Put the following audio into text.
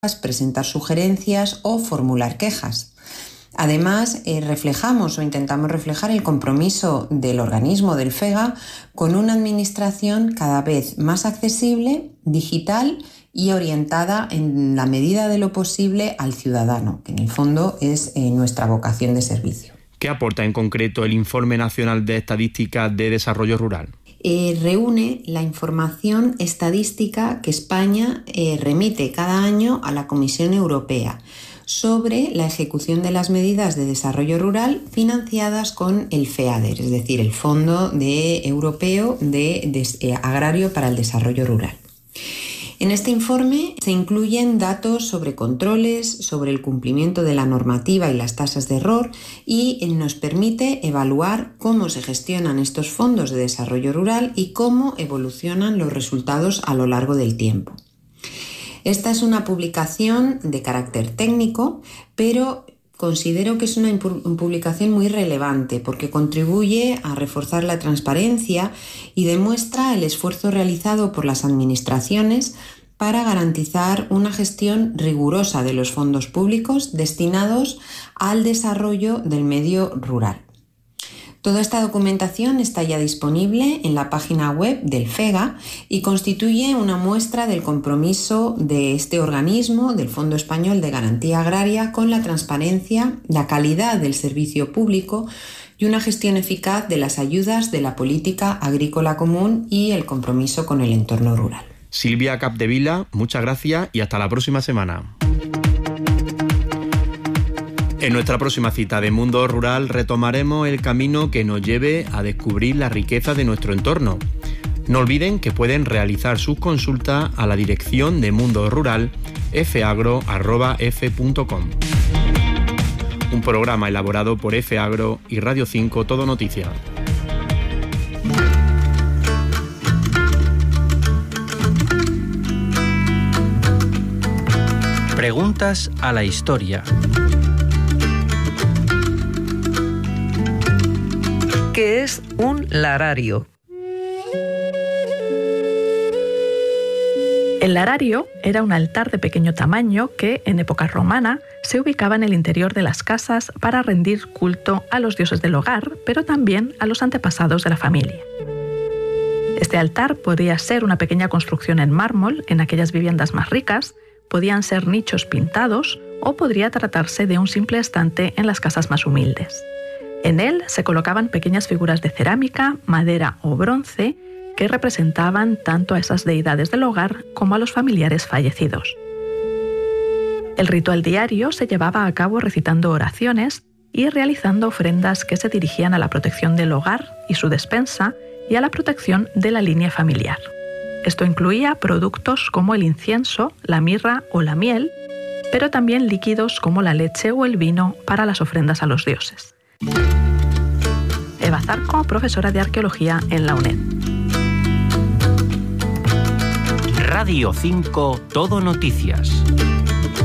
presentar sugerencias o formular quejas. Además, reflejamos o intentamos reflejar el compromiso del organismo del FEGA con una administración cada vez más accesible, digital y orientada en la medida de lo posible al ciudadano, que en el fondo es nuestra vocación de servicio. ¿Qué aporta en concreto el Informe Nacional de Estadísticas de Desarrollo Rural? Reúne la información estadística que España remite cada año a la Comisión Europea sobre la ejecución de las medidas de desarrollo rural financiadas con el FEADER, es decir, el Fondo Europeo Agrario para el Desarrollo Rural. En este informe se incluyen datos sobre controles, sobre el cumplimiento de la normativa y las tasas de error y nos permite evaluar cómo se gestionan estos fondos de desarrollo rural y cómo evolucionan los resultados a lo largo del tiempo. Esta es una publicación de carácter técnico, pero considero que es una publicación muy relevante porque contribuye a reforzar la transparencia y demuestra el esfuerzo realizado por las administraciones para garantizar una gestión rigurosa de los fondos públicos destinados al desarrollo del medio rural. Toda esta documentación está ya disponible en la página web del FEGA y constituye una muestra del compromiso de este organismo, del Fondo Español de Garantía Agraria, con la transparencia, la calidad del servicio público y una gestión eficaz de las ayudas de la política agrícola común y el compromiso con el entorno rural. Silvia Capdevila, muchas gracias y hasta la próxima semana. En nuestra próxima cita de Mundo Rural retomaremos el camino que nos lleve a descubrir la riqueza de nuestro entorno. No olviden que pueden realizar sus consultas a la dirección de Mundo Rural fagro@f.com. Un programa elaborado por F-Agro y Radio 5 Todo Noticias. Preguntas a la historia. ¿Qué es un larario? El larario era un altar de pequeño tamaño que, en época romana, se ubicaba en el interior de las casas para rendir culto a los dioses del hogar, pero también a los antepasados de la familia. Este altar podía ser una pequeña construcción en mármol en aquellas viviendas más ricas, podían ser nichos pintados o podría tratarse de un simple estante en las casas más humildes. En él se colocaban pequeñas figuras de cerámica, madera o bronce que representaban tanto a esas deidades del hogar como a los familiares fallecidos. El ritual diario se llevaba a cabo recitando oraciones y realizando ofrendas que se dirigían a la protección del hogar y su despensa y a la protección de la línea familiar. Esto incluía productos como el incienso, la mirra o la miel, pero también líquidos como la leche o el vino para las ofrendas a los dioses. Eva Zarco, profesora de Arqueología en la UNED. Radio 5 Todo Noticias.